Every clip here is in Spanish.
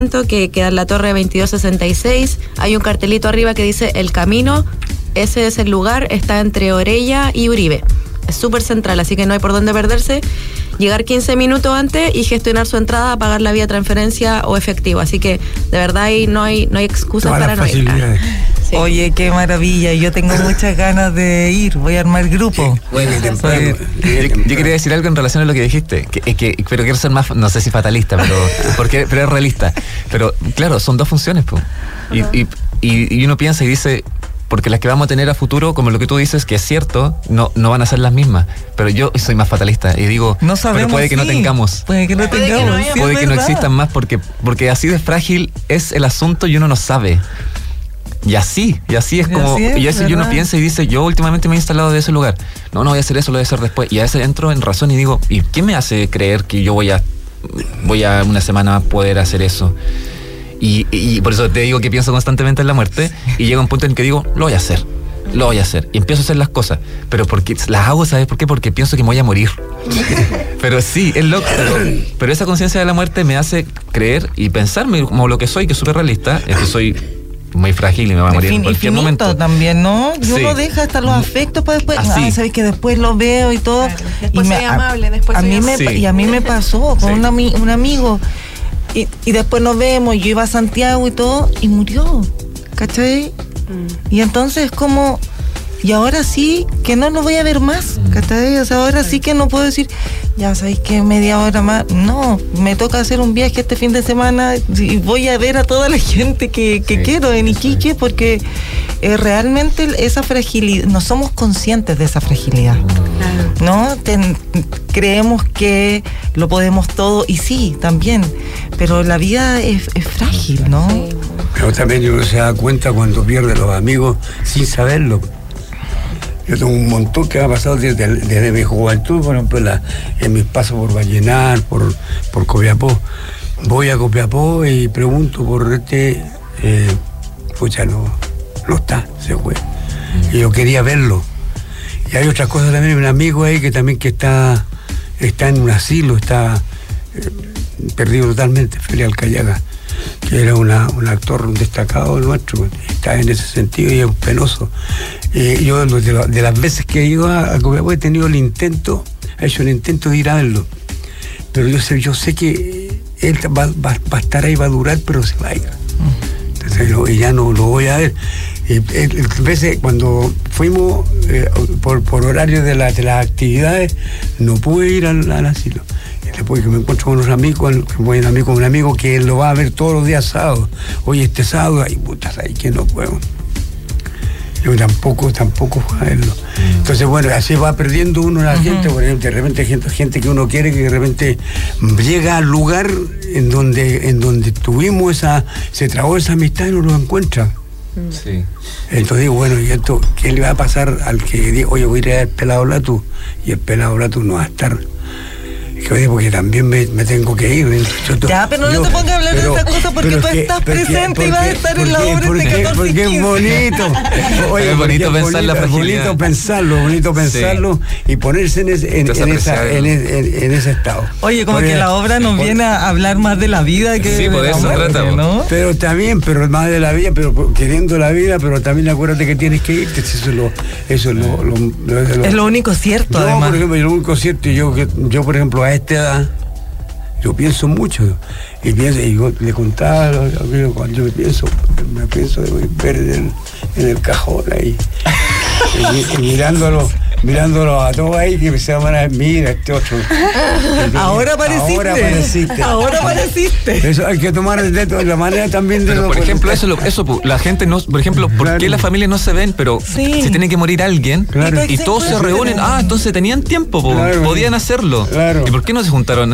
que queda en la torre 2266. Hay un cartelito arriba que dice El Camino. Ese es el lugar, está entre Orella y Uribe. Es súper central, así que no hay por dónde perderse. Llegar 15 minutos antes y gestionar su entrada, pagar la vía transferencia o efectivo. Así que de verdad ahí no hay excusas para no ir. Sí. Oye, qué maravilla, yo tengo muchas ganas de ir, voy a armar grupo. Sí. Bueno, yo quería decir algo en relación a lo que dijiste, pero quiero ser más, no sé si fatalista, pero es realista. Pero claro, son dos funciones, pues. Y uno piensa y dice, porque las que vamos a tener a futuro, como lo que tú dices, que es cierto, no van a ser las mismas. Pero yo soy más fatalista y digo, no sabemos, pero puede que no tengamos. Puede que no tengamos. Puede que no existan más porque así de frágil es el asunto y uno no sabe. Y así es como, y eso uno piensa y dice, yo últimamente me he instalado de ese lugar. No voy a hacer eso, lo voy a hacer después. Y a veces entro en razón y digo, ¿y qué me hace creer que yo voy a una semana poder hacer eso? Y por eso te digo que pienso constantemente en la muerte y llega un punto en que digo, lo voy a hacer. Y empiezo a hacer las cosas, pero porque las hago, ¿sabes por qué? Porque pienso que me voy a morir. Pero sí, es loco, pero esa conciencia de la muerte me hace creer y pensarme como lo que soy, que es súper realista, es que soy muy frágil y me va a morir en cualquier momento también, ¿no? Y uno deja hasta los afectos para después. Sabes que después lo veo y todo. Claro, después soy amable, después a mí me pasó con un amigo. Y después nos vemos, yo iba a Santiago y todo, y murió, ¿cachai? Y entonces como, y ahora sí que no lo voy a ver más, ¿cachai? O sea, ahora sí que no puedo decir, ya sabéis que media hora más, no, me toca hacer un viaje este fin de semana y voy a ver a toda la gente que quiero en Iquique, porque realmente esa fragilidad, no somos conscientes de esa fragilidad, ¿no? Creemos que lo podemos todo, y sí, también, pero la vida es frágil, ¿no? Sí. Pero también uno se da cuenta cuando pierde los amigos sin saberlo. Yo tengo un montón que me ha pasado desde mi juventud, por ejemplo, en mis pasos por Vallenar, por Copiapó. Voy a Copiapó y pregunto por pucha, no está, se fue. Y yo quería verlo. Y hay otras cosas también, un amigo ahí que está en un asilo, está perdido totalmente, Félix Alcayaga, que era un actor destacado nuestro, está en ese sentido y es penoso. Yo de las veces que he ido a Copiapó he hecho el intento de ir a verlo, pero yo sé que él va a estar ahí, va a durar, pero se va a ir. Entonces, y ya no lo voy a ver. Veces cuando fuimos por horario de las actividades, no pude ir al asilo. Después que me encuentro con unos amigos, un amigo que lo va a ver todos los días sábados. Oye, este sábado, ay putas, ahí que no puedo. Yo tampoco fue a verlo. Entonces, bueno, así va perdiendo uno a la gente, por ejemplo, de repente gente que uno quiere, que de repente llega al lugar en donde tuvimos se trabó esa amistad y no lo encuentra. Sí. Entonces digo, bueno, ¿y esto qué le va a pasar al que diga, oye, voy a ir al Pelado Blatu? Y el Pelado Blatu no va a estar. Porque también me tengo que ir. Ya, pero no te pongas a hablar de esa cosa porque tú estás presente y vas a estar en la obra este 14 porque es bonito. Oye, es bonito pensar la fragilidad. Bonito pensarlo y ponerse en ese estado. Oye, como que la obra nos viene a hablar más de la vida que sí, por eso trata, ¿no? Pero también, más de la vida, pero queriendo la vida, pero también acuérdate que tienes que irte. Eso es lo único cierto, además. Por ejemplo, lo único cierto, yo por ejemplo, a esta edad, yo pienso mucho y yo le contaba a los amigos, cuando yo me pienso ver en el cajón ahí y mirándolo a todos ahí, que se van a mira este otro. Ahora apareciste. Eso hay que tomar de la manera también de. Pero por ejemplo, eso la gente no, por ejemplo, ¿por qué las familias no se ven? Pero si tiene que morir alguien, y todos se reúnen, entonces tenían tiempo, podían hacerlo. Claro. ¿Y por qué no se juntaron?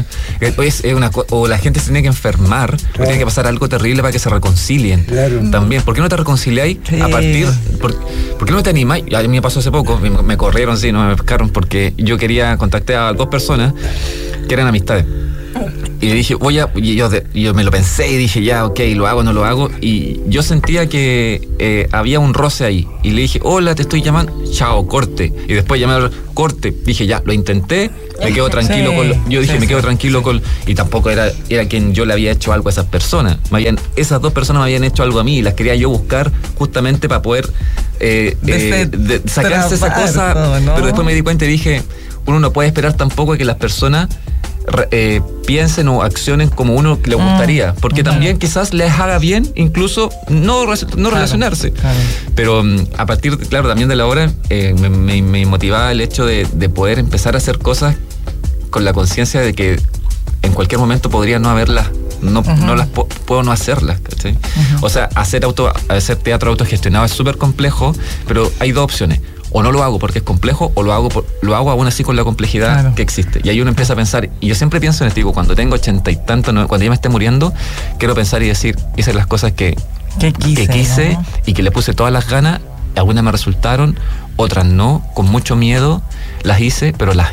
O la gente se tiene que enfermar, o tiene que pasar algo terrible para que se reconcilien. También, ¿por qué no te reconciliáis a partir? ¿Por qué no te animáis? A mí me pasó hace poco, me corrieron, no me pescaron porque yo quería contactar a 2 personas que eran amistades. Y le dije, yo me lo pensé y dije, ya, ok, lo hago, no lo hago. Y yo sentía que había un roce ahí. Y le dije, hola, te estoy llamando. Chao, corte. Y después llamé a corte. Dije, ya, lo intenté, me quedo tranquilo yo dije, me quedo tranquilo con, y tampoco era quien yo le había hecho algo a esas personas. Esas dos personas me habían hecho algo a mí y las quería yo buscar justamente para poder sacarse esa cosa, todo, ¿no? Pero después me di cuenta y dije, uno no puede esperar tampoco que las personas piensen o accionen como uno le gustaría, porque también quizás les haga bien incluso no relacionarse. Claro. Pero a partir, también de la hora me motivaba el hecho de poder empezar a hacer cosas con la conciencia de que en cualquier momento podría no haberlas, puedo no hacerlas, ¿cachai? O sea, hacer teatro autogestionado es súper complejo, pero hay dos opciones. O no lo hago porque es complejo, o lo hago aún así con la complejidad que existe. Y ahí uno empieza a pensar, y yo siempre pienso en esto, digo, cuando tengo 80 y tanto, cuando ya me esté muriendo, quiero pensar y decir, hice las cosas que quise, ¿no? Y que le puse todas las ganas, algunas me resultaron, otras no, con mucho miedo, las hice,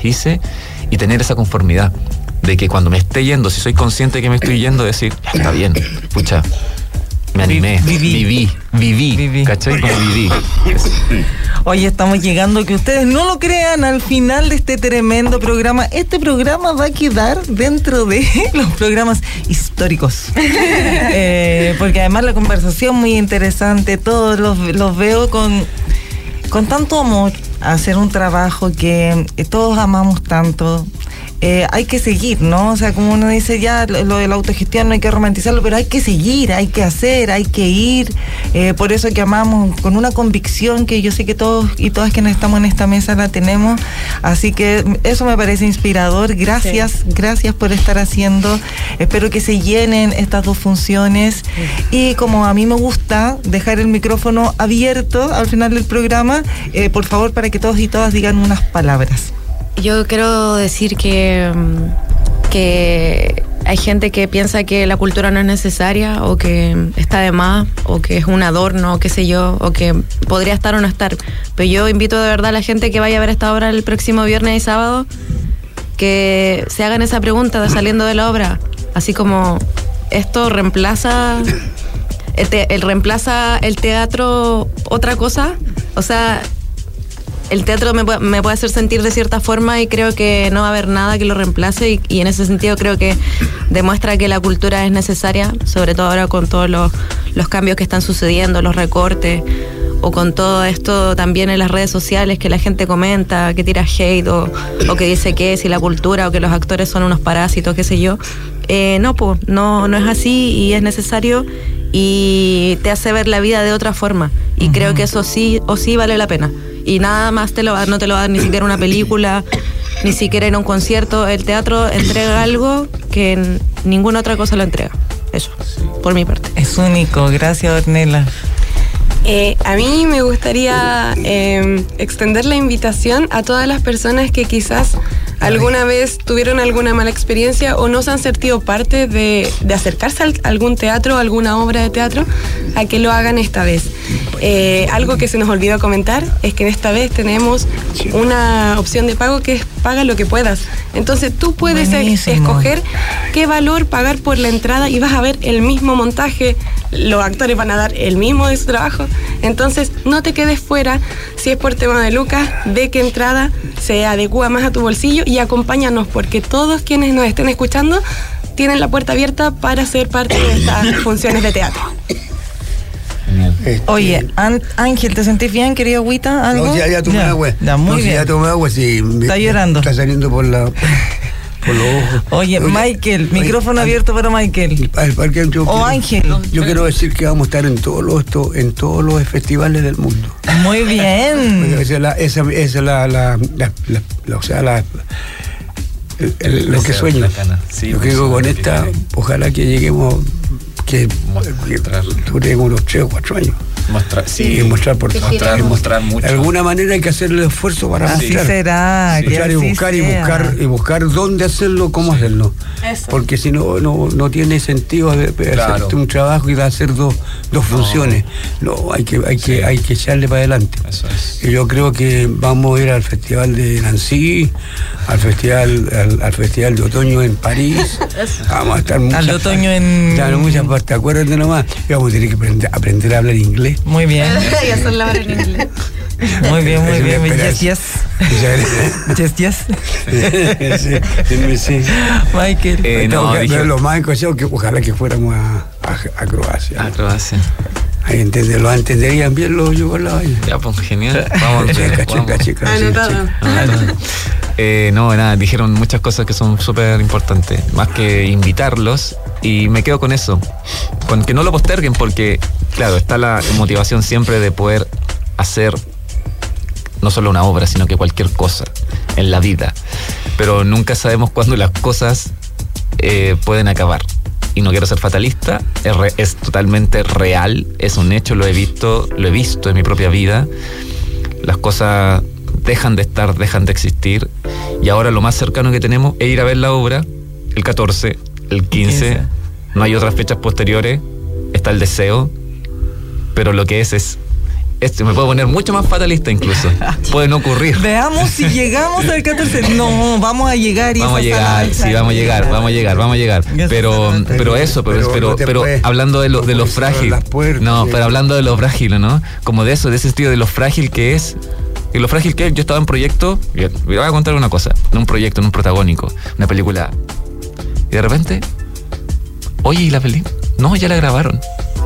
y tener esa conformidad de que cuando me esté yendo, si soy consciente de que me estoy yendo, decir, ya está bien, pucha, me animé, viví, ¿cachai? Como viví. Oye, estamos llegando, que ustedes no lo crean, al final de este tremendo programa. Este programa va a quedar dentro de los programas históricos. Porque además la conversación muy interesante, todos los veo con tanto amor a hacer un trabajo que todos amamos tanto. Hay que seguir, ¿no? O sea, como uno dice, ya lo de la autogestión no hay que romantizarlo, pero hay que seguir, hay que hacer, hay que ir. Por eso que amamos con una convicción que yo sé que todos y todas quienes estamos en esta mesa la tenemos. Así que eso me parece inspirador. Gracias por estar haciendo. Espero que se llenen estas dos funciones. Y como a mí me gusta dejar el micrófono abierto al final del programa, por favor, para que todos y todas digan unas palabras. Yo quiero decir que hay gente que piensa que la cultura no es necesaria, o que está de más, o que es un adorno, o qué sé yo, o que podría estar o no estar. Pero yo invito de verdad a la gente que vaya a ver esta obra el próximo viernes y sábado, que se hagan esa pregunta de saliendo de la obra, así como esto reemplaza el teatro otra cosa. O sea, el teatro me puede hacer sentir de cierta forma, y creo que no va a haber nada que lo reemplace, y en ese sentido creo que demuestra que la cultura es necesaria, sobre todo ahora con todos los cambios que están sucediendo, los recortes, o con todo esto también en las redes sociales, que la gente comenta, que tira hate, o que dice que si la cultura o que los actores son unos parásitos, qué sé yo. No es así, y es necesario, y te hace ver la vida de otra forma, y creo que eso sí o sí vale la pena. Y nada más no te lo va a dar ni siquiera una película, ni siquiera en un concierto. El teatro entrega algo que ninguna otra cosa lo entrega. Eso, por mi parte. Es único. Gracias, Ornella. A mí me gustaría extender la invitación a todas las personas que quizás alguna vez tuvieron alguna mala experiencia o no se han sentido parte de acercarse a algún teatro, alguna obra de teatro, a que lo hagan esta vez. Algo que se nos olvidó comentar es que esta vez tenemos una opción de pago que es paga lo que puedas. Entonces tú puedes escoger qué valor pagar por la entrada y vas a ver el mismo montaje, los actores van a dar el mismo de su trabajo. Entonces no te quedes fuera. Si es por tema de lucas, ve qué entrada se adecua más a tu bolsillo y acompáñanos, porque todos quienes nos estén escuchando tienen la puerta abierta para ser parte de estas funciones de teatro. Oye, Ángel, ¿te sentís bien, querido Agüita? ¿Algo? No, ya tomé agua. Ya, muy bien. Ya tomé agua, sí. Está llorando. Está saliendo por los ojos. Oye, Michael, micrófono abierto para Michael. Ángel. Yo quiero decir que vamos a estar en todos los festivales del mundo. Muy bien. Esa es lo que sueño. Sí, yo creo que con esta, ojalá que lleguemos, que duremos unos 3 o 4 años. Mostrar mucho. De alguna manera hay que hacer el esfuerzo para así mostrar. Será. Mostrar y buscar dónde hacerlo, cómo hacerlo. Eso. Porque si no tiene sentido de hacer un trabajo y de hacer dos funciones. No, hay que echarle para adelante. Eso es. Y yo creo que vamos a ir al Festival de Nancy, al Festival de Otoño en París. Vamos a estar al otoño en muchas partes. Acuérdate nomás, vamos a tener que aprender a hablar inglés. Muy bien. Y hacer la hora en inglés. Muy bien, yes. Sí. Michael. Lo más encochado que ojalá que fuéramos a Croacia. A Croacia. Ahí lo entenderían bien los yugoslavos. Ya, pues genial. Vamos. Chica. Nada, dijeron muchas cosas que son súper importantes. Más que invitarlos. Y me quedo con eso. Con que no lo posterguen, porque, claro, está la motivación siempre de poder hacer no solo una obra, sino que cualquier cosa en la vida. Pero nunca sabemos cuándo las cosas pueden acabar. Y no quiero ser fatalista, es totalmente real, es un hecho, lo he visto en mi propia vida. Las cosas dejan de estar, dejan de existir, y ahora lo más cercano que tenemos es ir a ver la obra el 14, el 15. No hay otras fechas posteriores, está el deseo, pero lo que es me puedo poner mucho más fatalista incluso. Puede no ocurrir. Veamos si llegamos al 14. No, vamos a llegar. Vamos a llegar. Pero hablando de lo frágil. Pero hablando de lo frágil, ¿no? Como de ese sentido de lo frágil que es. Y lo frágil que es, yo estaba en proyecto, me voy a contar una cosa, en un proyecto, en un protagónico, una película. Y de repente, oye, ¿y la película? No, ya la grabaron.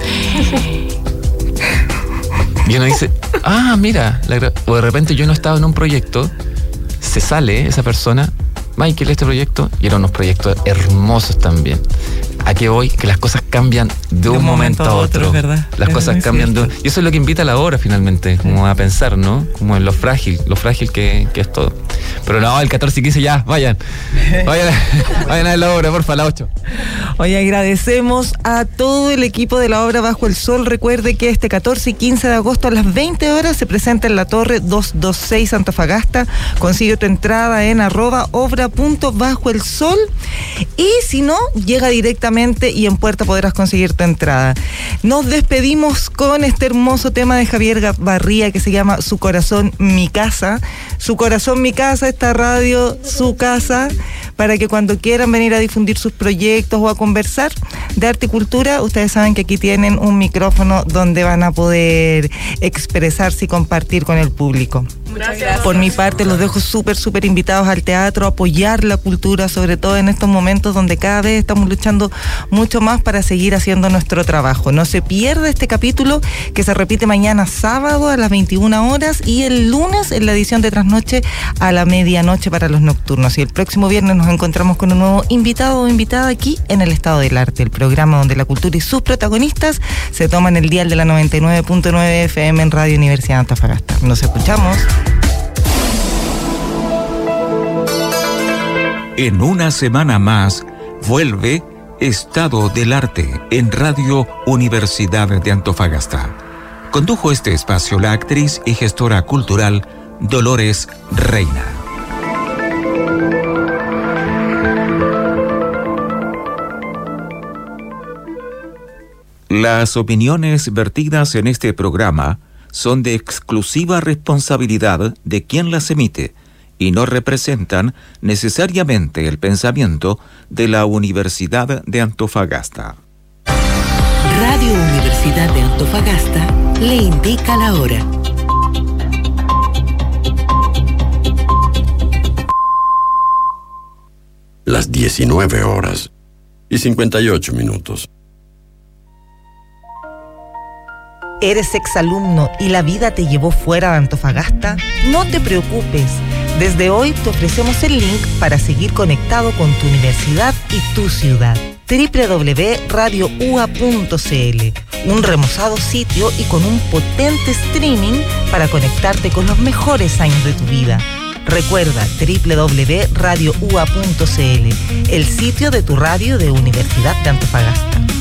Y uno dice, mira, o de repente yo no estaba en un proyecto, se sale esa persona, Michael, este proyecto, y eran unos proyectos hermosos también. ¿A qué voy? Que las cosas cambian de un momento a otro. ¿Verdad? Las cosas cambian y eso es lo que invita a la obra finalmente, como a pensar, ¿no? Como en lo frágil que es todo. Pero no, el 14 y 15 ya, vayan a ver la obra, porfa, a las 8. Hoy agradecemos a todo el equipo de la obra Bajo el Sol. Recuerde que este 14 y 15 de agosto a las 20 horas se presenta en la Torre 226 Antofagasta. Consigue tu entrada en @obra.bajoelsol, y si no, llega directamente y en puerta podrás conseguir tu entrada. Nos despedimos con este hermoso tema de Javier Barría que se llama Su Corazón, Mi Casa. Su Corazón, Mi Casa, esta radio, su casa, para que cuando quieran venir a difundir sus proyectos o a conversar de arte y cultura, ustedes saben que aquí tienen un micrófono donde van a poder expresarse y compartir con el público. Gracias. Por mi parte, los dejo súper invitados al teatro, a apoyar la cultura, sobre todo en estos momentos donde cada vez estamos luchando mucho más para seguir haciendo nuestro trabajo. No se pierda este capítulo que se repite mañana sábado a las 21 horas y el lunes en la edición de Trasnoche a la medianoche para los nocturnos. Y el próximo viernes nos encontramos con un nuevo invitado o invitada aquí en El Estado del Arte, el programa donde la cultura y sus protagonistas se toman el dial de la 99.9 FM en Radio Universidad de Antofagasta. Nos escuchamos. En una semana más, vuelve Estado del Arte en Radio Universidad de Antofagasta. Condujo este espacio la actriz y gestora cultural Dolores Reina. Las opiniones vertidas en este programa son de exclusiva responsabilidad de quien las emite y no representan necesariamente el pensamiento de la Universidad de Antofagasta. Radio Universidad de Antofagasta le indica la hora. Las 19:58. ¿Eres exalumno y la vida te llevó fuera de Antofagasta? No te preocupes. Desde hoy te ofrecemos el link para seguir conectado con tu universidad y tu ciudad. www.radioua.cl, un remozado sitio y con un potente streaming para conectarte con los mejores años de tu vida. Recuerda, www.radioua.cl, el sitio de tu radio de Universidad de Antofagasta.